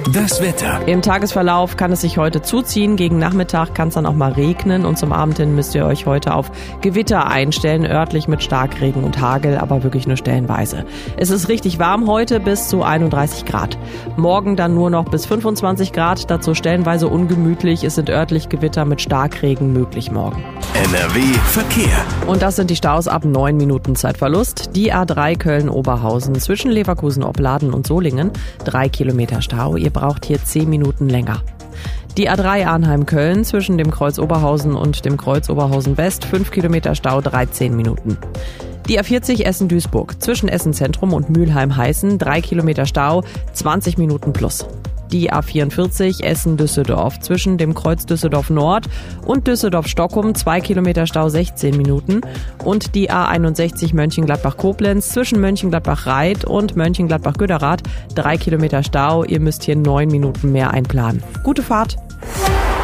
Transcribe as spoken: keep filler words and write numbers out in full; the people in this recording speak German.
Das Wetter. Im Tagesverlauf kann es sich heute zuziehen. Gegen Nachmittag kann es dann auch mal regnen und zum Abend hin müsst ihr euch heute auf Gewitter einstellen, örtlich mit Starkregen und Hagel, aber wirklich nur stellenweise. Es ist richtig warm heute, bis zu einunddreißig Grad. Morgen dann nur noch bis fünfundzwanzig Grad, dazu stellenweise ungemütlich. Es sind örtlich Gewitter mit Starkregen möglich morgen. N R W Verkehr. Und das sind die Staus ab neun Minuten Zeitverlust. Die A drei Köln-Oberhausen zwischen Leverkusen-Opladen und Solingen. Drei Kilometer Stau. Ihr braucht hier zehn Minuten länger. Die A drei Arnheim-Köln zwischen dem Kreuz Oberhausen und dem Kreuz Oberhausen West. fünf Kilometer Stau, dreizehn Minuten. Die A vierzig Essen-Duisburg zwischen Essen-Zentrum und Mülheim-Heißen. drei Kilometer Stau, zwanzig Minuten plus. Die A vierundvierzig Essen-Düsseldorf zwischen dem Kreuz Düsseldorf Nord und Düsseldorf-Stockholm, zwei Kilometer Stau, sechzehn Minuten. Und die A einundsechzig Mönchengladbach-Koblenz zwischen Mönchengladbach-Reit und Mönchengladbach-Göderath, drei Kilometer Stau. Ihr müsst hier neun Minuten mehr einplanen. Gute Fahrt!